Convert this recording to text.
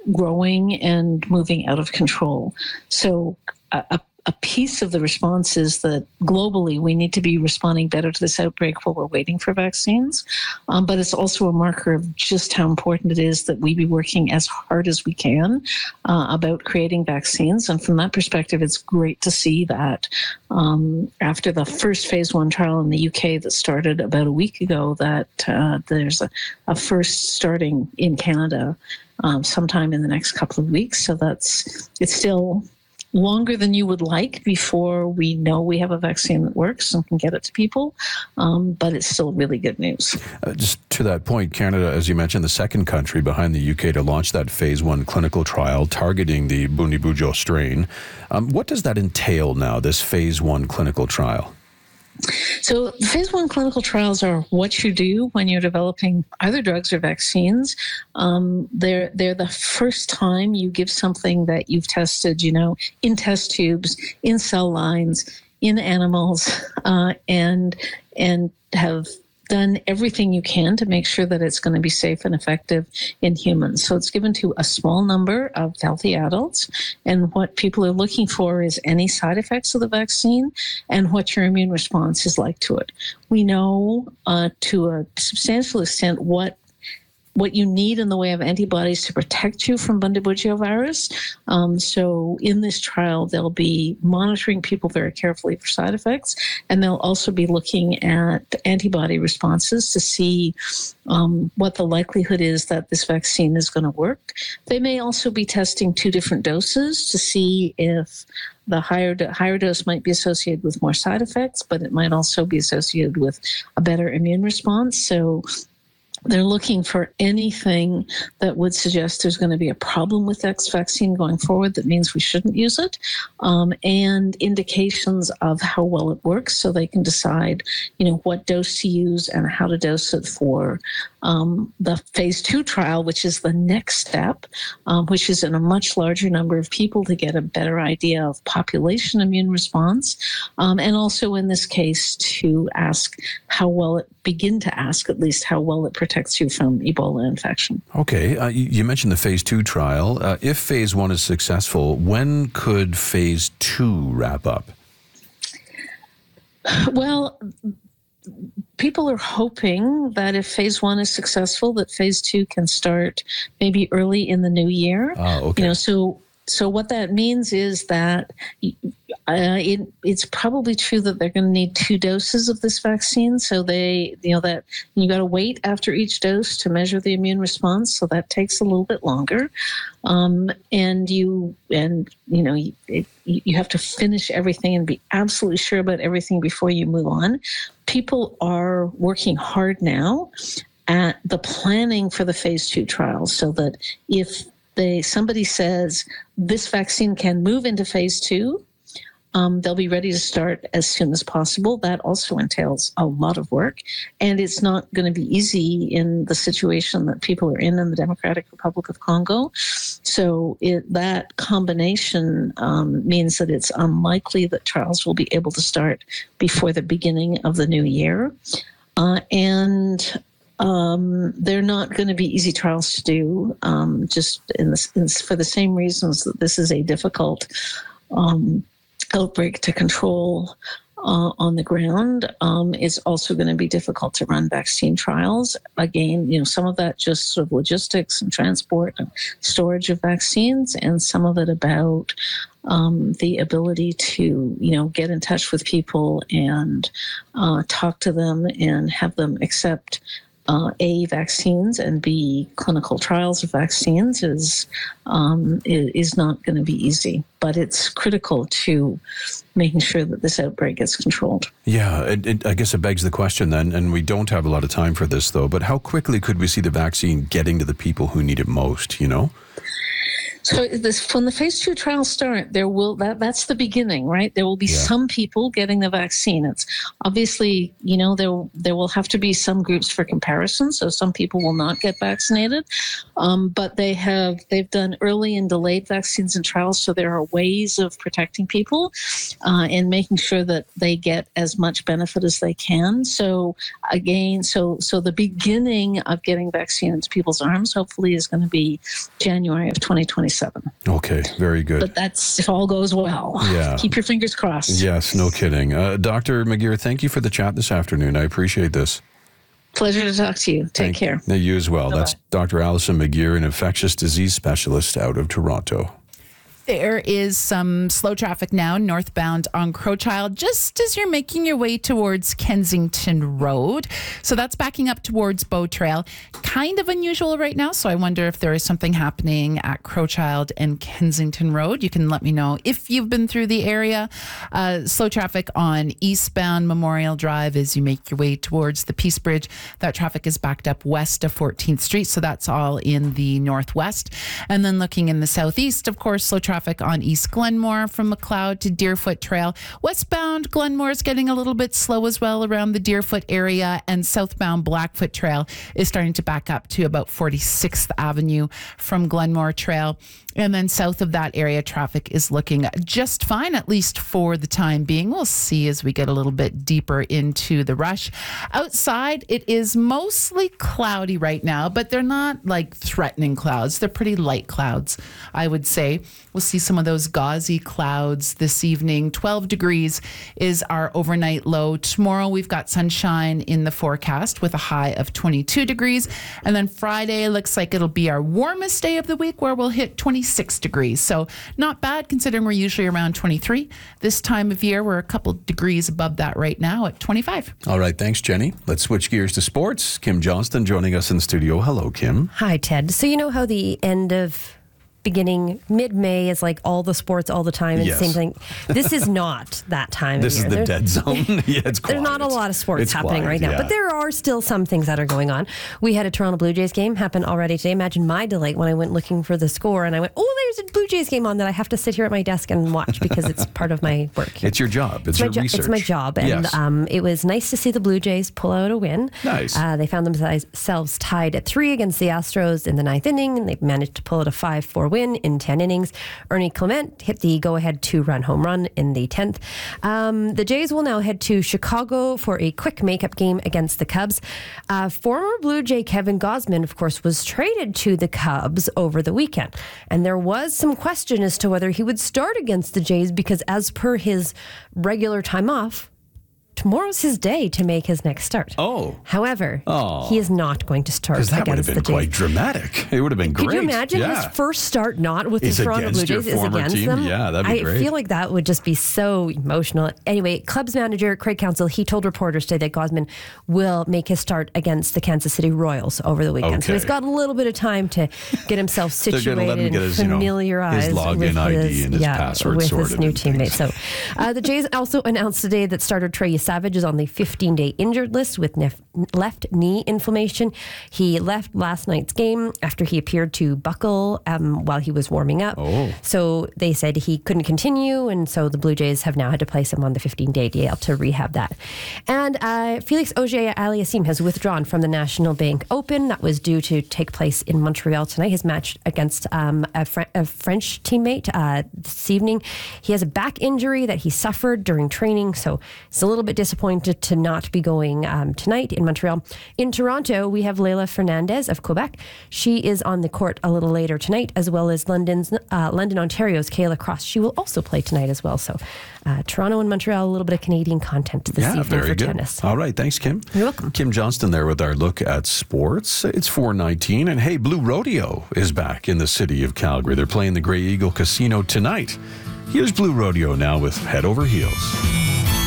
growing and moving out of control. So a piece of the response is that globally we need to be responding better to this outbreak while we're waiting for vaccines. But it's also a marker of just how important it is that we be working as hard as we can about creating vaccines. And from that perspective, it's great to see that after the first phase 1 trial in the UK that started about a week ago, that there's a first starting in Canada sometime in the next couple of weeks. So it's still longer than you would like before we know we have a vaccine that works and can get it to people, but it's still really good news. Just to that point, Canada, as you mentioned, the second country behind the UK to launch that phase 1 clinical trial targeting the Bundibugyo strain. What does that entail now, this phase 1 clinical trial? So phase 1 clinical trials are what you do when you're developing either drugs or vaccines. They're the first time you give something that you've tested, in test tubes, in cell lines, in animals, and have done everything you can to make sure that it's going to be safe and effective in humans. So it's given to a small number of healthy adults. And what people are looking for is any side effects of the vaccine and what your immune response is like to it. We know to a substantial extent what you need in the way of antibodies to protect you from Bundibugyo virus. So in this trial, they'll be monitoring people very carefully for side effects, and they'll also be looking at antibody responses to see what the likelihood is that this vaccine is going to work. They may also be testing 2 different doses to see if the higher dose might be associated with more side effects, but it might also be associated with a better immune response. So they're looking for anything that would suggest there's going to be a problem with X vaccine going forward that means we shouldn't use it, and indications of how well it works so they can decide, what dose to use and how to dose it for the phase 2 trial, which is the next step, which is in a much larger number of people to get a better idea of population immune response, and also in this case to ask how well it protects you from Ebola infection. Okay, you mentioned the phase 2 trial. If phase 1 is successful, when could phase 2 wrap up? Well, people are hoping that if phase 1 is successful, that phase 2 can start maybe early in the new year. Oh, okay. So what that means is that it's probably true that they're going to need 2 doses of this vaccine. So that you got to wait after each dose to measure the immune response. So that takes a little bit longer. You have to finish everything and be absolutely sure about everything before you move on. People are working hard now at the planning for the phase 2 trials so that if somebody says this vaccine can move into phase 2, they'll be ready to start as soon as possible. That also entails a lot of work, and it's not going to be easy in the situation that people are in the Democratic Republic of Congo. So that combination means that it's unlikely that trials will be able to start before the beginning of the new year. They're not going to be easy trials to do, just for the same reasons that this is a difficult outbreak to control on the ground. It's also going to be difficult to run vaccine trials. Again, some of that just sort of logistics and transport and storage of vaccines, and some of it about the ability to, get in touch with people and talk to them and have them accept A, vaccines, and B, clinical trials of vaccines is not going to be easy. But it's critical to making sure that this outbreak gets controlled. Yeah, I guess it begs the question then, and we don't have a lot of time for this though, but how quickly could we see the vaccine getting to the people who need it most, So when the phase 2 trials start, that's the beginning, right? There will be some people getting the vaccine. It's obviously, there will have to be some groups for comparison. So some people will not get vaccinated, but they've done early and delayed vaccines and trials. So there are ways of protecting people and making sure that they get as much benefit as they can. So again, so the beginning of getting vaccine into people's arms hopefully is going to be January of 2027. Okay, very good. But that's if all goes well. Yeah. Keep your fingers crossed. Yes, no kidding. Dr. McGeer, thank you for the chat this afternoon. I appreciate this. Pleasure to talk to you. Take care. You as well. Bye-bye. That's Dr. Allison McGeer, an infectious disease specialist out of Toronto. There is some slow traffic now northbound on Crowchild, just as you're making your way towards Kensington Road. So that's backing up towards Bow Trail. Kind of unusual right now, so I wonder if there is something happening at Crowchild and Kensington Road. You can let me know if you've been through the area. Slow traffic on eastbound Memorial Drive as you make your way towards the Peace Bridge. That traffic is backed up west of 14th Street, so that's all in the northwest. And then looking in the southeast, of course, slow traffic on East Glenmore from McLeod to Deerfoot Trail. Westbound Glenmore is getting a little bit slow as well around the Deerfoot area, and southbound Blackfoot Trail is starting to back up to about 46th Avenue from Glenmore Trail. And then south of that area, traffic is looking just fine, at least for the time being. We'll see as we get a little bit deeper into the rush. Outside, it is mostly cloudy right now, but they're not like threatening clouds. They're pretty light clouds, I would say. We'll see some of those gauzy clouds this evening. 12 degrees is our overnight low. Tomorrow, we've got sunshine in the forecast with a high of 22 degrees. And then Friday looks like it'll be our warmest day of the week, where we'll hit 26 degrees. So not bad considering we're usually around 23. This time of year, we're a couple degrees above that right now at 25. All right. Thanks, Jenny. Let's switch gears to sports. Kim Johnston joining us in studio. Hello, Kim. Hi, Ted. So you know how the end of beginning mid-May is like all the sports all the time and Yes. the same thing. This is not that time This of is year. the dead zone. Yeah, it's quiet. There's not a lot of sports It's happening quiet, right now, yeah. but there are still some things that are going on. We had a Toronto Blue Jays game happen already today. Imagine my delight when I went looking for the score and I went, oh, there's a Blue Jays game on that I have to sit here at my desk and watch because it's part of my work. It's your job. It's your research. It's my job. And Yes. it was nice to see the Blue Jays pull out a win. Nice. They found themselves tied at 3 against the Astros in the 9th inning, and they managed to pull out a 5-4 win in 10 innings. Ernie Clement hit the go-ahead 2-run home run in the 10th. The Jays will now head to Chicago for a quick makeup game against the Cubs. Former Blue Jay Kevin Gausman, of course, was traded to the Cubs over the weekend. And there was some question as to whether he would start against the Jays because as per his regular time off, tomorrow's his day to make his next start. Oh. However, he is not going to start Because that would have against the been Jays. quite dramatic. It would have been great. Could you imagine Yeah. his first start not with Is the Toronto Blue against your Jays is former against team? them? Yeah, that'd be great. I feel like that would just be so emotional. Anyway, Cubs manager Craig Counsell, he told reporters today that Gausman will make his start against the Kansas City Royals over the weekend. So Okay. he's got a little bit of time to get himself They're situated gonna let him get and his, familiarize his login with ID and his password with sorted his new and things. teammate. So the Jays also announced today that starter Trey Savage is on the 15-day injured list with left knee inflammation. He left last night's game after he appeared to buckle while he was warming up. So they said he couldn't continue, and so the Blue Jays have now had to place him on the 15-day DL to rehab that. And Felix Auger-Aliassime has withdrawn from the National Bank Open. That was due to take place in Montreal tonight. His match against a French teammate this evening. He has a back injury that he suffered during training, so he's a little bit disappointed to not be going tonight in Montreal. In Toronto, we have Leila Fernandez of Quebec. She is on the court a little later tonight, as well as London, Ontario's Kayla Cross. She will also play tonight as well. So Toronto and Montreal, a little bit of Canadian content this evening very for good. tennis. All right. Thanks, Kim. You're welcome. Kim Johnston there with our look at sports. It's 4:19, and hey, Blue Rodeo is back in the city of Calgary. They're playing the Grey Eagle Casino tonight. Here's Blue Rodeo now with Head Over Heels.